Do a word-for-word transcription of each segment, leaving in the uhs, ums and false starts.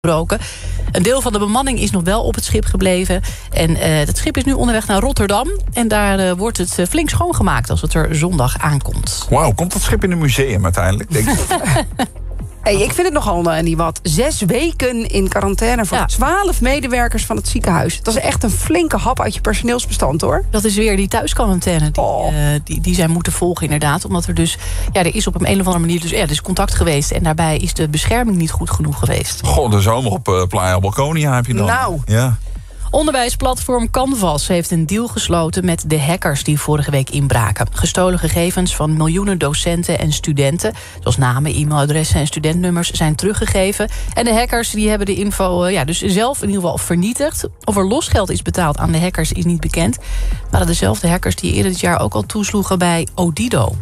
gebroken. Een deel van de bemanning is nog wel op het schip gebleven. En uh, het schip is nu onderweg naar Rotterdam. En daar uh, wordt het uh, flink schoongemaakt als het er zondag aankomt. Wauw, komt dat schip in een museum uiteindelijk? Denk ik. Hey, ik vind het nogal uh, niet wat. Zes weken in quarantaine voor twaalf ja. medewerkers van het ziekenhuis. Dat is echt een flinke hap uit je personeelsbestand, hoor. Dat is weer die thuisquarantaine die, oh. uh, die, die zij moeten volgen, inderdaad. Omdat er dus, ja, er is op een, een of andere manier dus, ja, er is contact geweest. En daarbij is de bescherming niet goed genoeg geweest. Goh, de zomer op uh, Playa Balconia heb je dan. Nou. Ja. Onderwijsplatform Canvas heeft een deal gesloten met de hackers die vorige week inbraken. Gestolen gegevens van miljoenen docenten en studenten, zoals namen, e-mailadressen en studentnummers, zijn teruggegeven. En de hackers die hebben de info uh, ja, dus zelf in ieder geval vernietigd. Of er losgeld is betaald aan de hackers is niet bekend. Maar dezelfde hackers die eerder dit jaar ook al toesloegen bij Odido.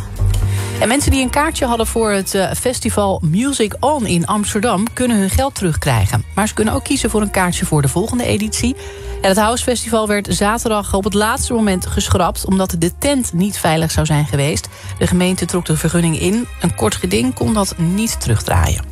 En mensen die een kaartje hadden voor het uh, festival Music On in Amsterdam kunnen hun geld terugkrijgen. Maar ze kunnen ook kiezen voor een kaartje voor de volgende editie. Ja, het House Festival werd zaterdag op het laatste moment geschrapt omdat de tent niet veilig zou zijn geweest. De gemeente trok de vergunning in. Een kort geding kon dat niet terugdraaien.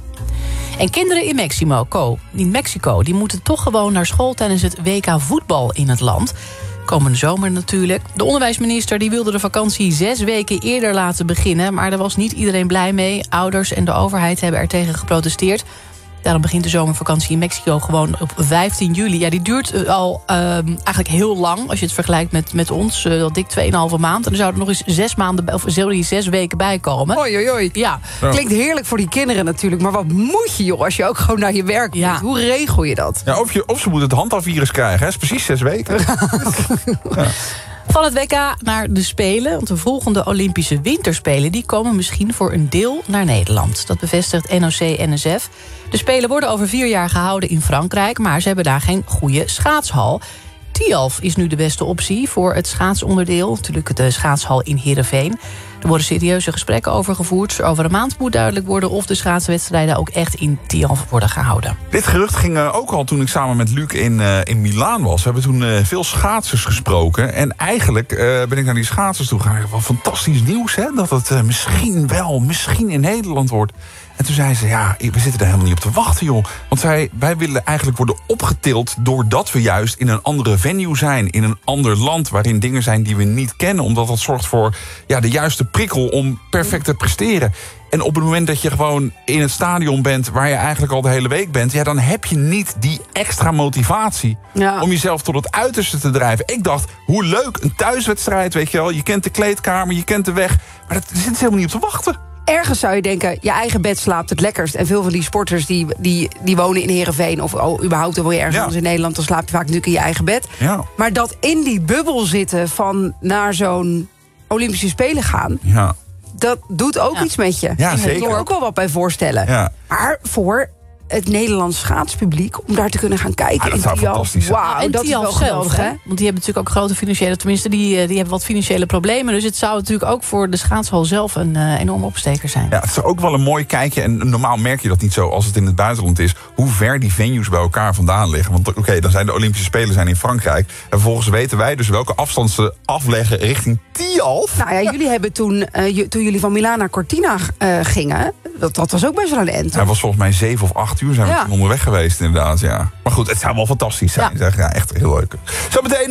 En kinderen in Mexico, in Mexico die moeten toch gewoon naar school tijdens het W K voetbal in het land. Komende zomer natuurlijk. De onderwijsminister die wilde de vakantie zes weken eerder laten beginnen, maar daar was niet iedereen blij mee. Ouders en de overheid hebben er tegen geprotesteerd. Daarom begint de zomervakantie in Mexico gewoon op vijftien juli. Ja, die duurt al uh, eigenlijk heel lang, als je het vergelijkt met, met ons. Uh, al dik tweeënhalve maand. En er zouden nog eens zes maanden, of sorry, zes weken bij komen. Oei, oei, oei. Ja. Klinkt heerlijk voor die kinderen natuurlijk. Maar wat moet je, joh, als je ook gewoon naar je werk moet? Ja. Hoe regel je dat? Ja, of, je, of ze moeten het handhavvirus krijgen. Dat is precies zes weken. Ja. Van het W K naar de Spelen. Want de volgende Olympische Winterspelen die komen misschien voor een deel naar Nederland. Dat bevestigt N O C N S F. De Spelen worden over vier jaar gehouden in Frankrijk, maar ze hebben daar geen goede schaatshal. Tialf is nu de beste optie voor het schaatsonderdeel. Natuurlijk de schaatshal in Heerenveen. Er worden serieuze gesprekken over gevoerd. Over een maand moet duidelijk worden of de schaatswedstrijden ook echt in Tialf worden gehouden. Dit gerucht ging uh, ook al toen ik samen met Luc in, uh, in Milaan was. We hebben toen uh, veel schaatsers gesproken. En eigenlijk uh, ben ik naar die schaatsers toe gegaan. Wat fantastisch nieuws, hè? Dat het uh, misschien wel, misschien in Nederland wordt. En toen zei ze, ja, we zitten er helemaal niet op te wachten, joh. Want wij, wij willen eigenlijk worden opgetild doordat we juist in een andere venue zijn. In een ander land waarin dingen zijn die we niet kennen. Omdat dat zorgt voor ja, de juiste prikkel om perfect te presteren. En op het moment dat je gewoon in het stadion bent waar je eigenlijk al de hele week bent, ja, dan heb je niet die extra motivatie ja. om jezelf tot het uiterste te drijven. Ik dacht, hoe leuk, een thuiswedstrijd, weet je wel. Je kent de kleedkamer, je kent de weg. Maar dat zit helemaal niet op te wachten. Ergens zou je denken, je eigen bed slaapt het lekkerst. En veel van die sporters die, die, die wonen in Heerenveen, of oh, überhaupt dan wil je ergens ja. anders in Nederland, dan slaap je vaak natuurlijk in je eigen bed. Ja. Maar dat in die bubbel zitten van naar zo'n Olympische Spelen gaan, ja. dat doet ook ja. iets met je. Ja, ik zeker. kan me er ook wel wat bij voorstellen. Ja. Maar voor het Nederlands schaatspubliek, om daar te kunnen gaan kijken. Ah, dat zou fantastisch zijn. Wauw, en dat is wel geweldig, hè? Want die hebben natuurlijk ook grote financiële, tenminste, die, die hebben wat financiële problemen. Dus het zou natuurlijk ook voor de schaatshal zelf een uh, enorme opsteker zijn. Ja, het is ook wel een mooi kijkje. En normaal merk je dat niet zo als het in het buitenland is, hoe ver die venues bij elkaar vandaan liggen. Want oké, okay, dan zijn de Olympische Spelen zijn in Frankrijk. En vervolgens weten wij dus welke afstand ze afleggen richting Tialf. Nou ja, jullie hebben toen, uh, toen jullie van Milaan naar Cortina uh, gingen, dat, dat was ook best wel een end. Ja, het was volgens mij zeven of acht uur zijn we ja. toen onderweg geweest, inderdaad. Ja. Maar goed, het zou wel fantastisch zijn. Ja, ja echt heel leuk. Zo meteen